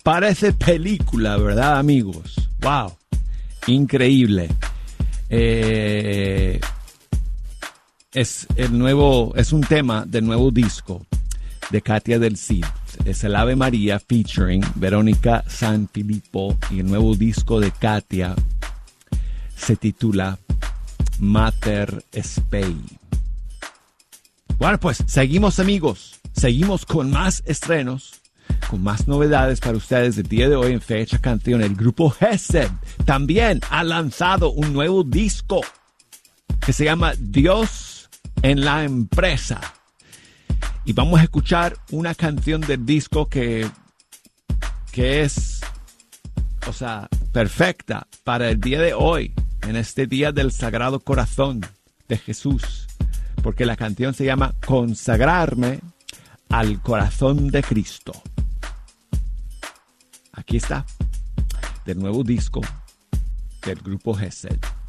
Parece película, ¿verdad, amigos? ¡Wow! Increíble. Es un tema del nuevo disco de Katia del Cid. Es el Ave María featuring Verónica Sanfilippo, y el nuevo disco de Katia se titula Mater Spei. Bueno, pues seguimos, amigos. Seguimos con más estrenos, con más novedades para ustedes el día de hoy en Fecha Canción. El grupo Gesed también ha lanzado un nuevo disco que se llama Dios en la Empresa. Y vamos a escuchar una canción del disco que es, perfecta para el día de hoy, en este día del Sagrado Corazón de Jesús. Porque la canción se llama Consagrarme al Corazón de Cristo. Aquí está, del nuevo disco del grupo Gesed.